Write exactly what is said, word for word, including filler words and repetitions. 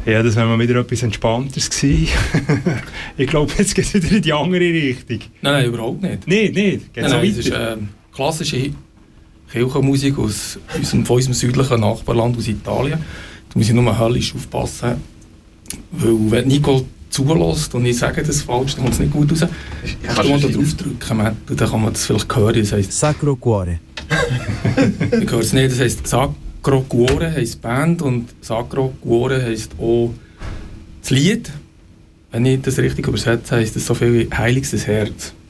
Ja, das wäre mal wieder etwas Entspannteres gewesen. Ich glaube, jetzt geht es wieder in die andere Richtung. Nein, nein, überhaupt nicht. Nein, nicht. Geht nein, so nein, weiter? es ist äh, klassische Kirchenmusik aus unserem, von unserem südlichen Nachbarland, aus Italien. Da muss ich nur höllisch aufpassen, weil wenn Nicole zulässt und ich sage das falsch, dann kommt es nicht gut raus. Kannst du mal da drauf drücken, Matt, dann kann man das vielleicht hören. Das heisst Sacro Cuore. Ich höre es nicht, das heisst Sacro Cuore heisst Band und Sacro Cuore heisst auch das Lied. Wenn ich das richtig übersetze, heisst es so viel wie Heiligstes Herz.